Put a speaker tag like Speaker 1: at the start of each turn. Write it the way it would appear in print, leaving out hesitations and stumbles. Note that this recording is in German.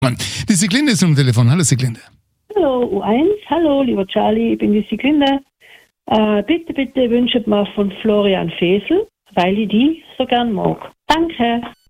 Speaker 1: Die Sieglinde ist am Telefon. Hallo Sieglinde.
Speaker 2: Hallo U1, hallo lieber Charlie, ich bin die Sieglinde. Bitte wünscht mir von Florian Fesel, weil ich die so gern mag. Danke.